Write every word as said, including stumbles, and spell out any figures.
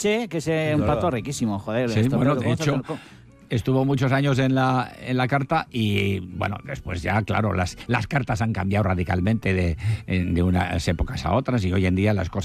leche, que es eh, un plato riquísimo, joder. Sí, esto, bueno, pero de ¿cómo se hecho, hace? estuvo muchos años en la, en la carta y, bueno, después ya, claro, las, las cartas han cambiado radicalmente de, de unas épocas a otras y hoy en día las cosas